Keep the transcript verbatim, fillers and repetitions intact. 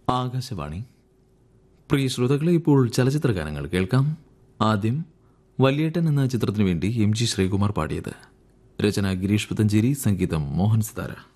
ആകാശവാണി. പ്രിയ ശ്രോതാക്കളെ, ഇപ്പോൾ ചലച്ചിത്ര ഗാനങ്ങൾ കേൾക്കാം. ആദ്യം വല്യേട്ടൻ എന്ന ചിത്രത്തിനു വേണ്ടി എം ജി ശ്രീകുമാർ പാടിയത്. രചന ഗിരീഷ് പുത്തഞ്ചേരി, സംഗീതം മോഹൻ സിതാര.